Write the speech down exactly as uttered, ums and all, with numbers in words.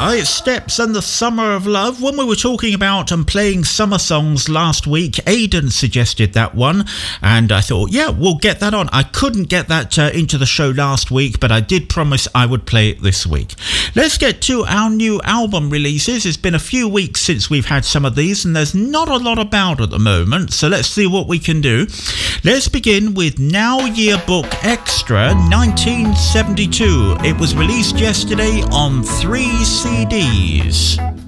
Eye, Steps and the Summer of Love. When we were talking about and playing summer songs last week, Aidan suggested that one, and I thought, yeah, we'll get that on. I couldn't get that uh, into the show last week, but I did promise I would play it this week. Let's get to our new album releases. It's been a few weeks since we've had some of these, and there's not a lot about at the moment, so let's see what we can do. Let's begin with Now Yearbook Extra nineteen seventy-two. It was released yesterday on three C Ds.